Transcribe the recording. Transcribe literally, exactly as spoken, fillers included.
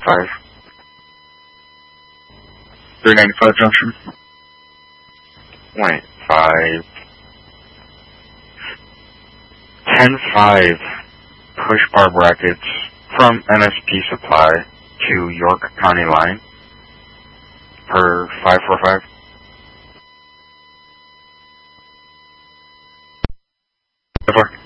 five. three ninety-five junction. Point five. ten five. Push bar brackets from N S P Supply to York County line. Per five four five. Four.